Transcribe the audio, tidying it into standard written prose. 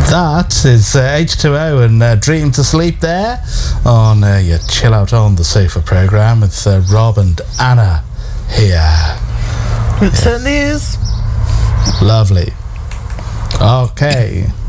That is H2O and Dream to Sleep there on your Chill Out on the Sofa programme with Rob and Anna here. It certainly is. Lovely. Okay.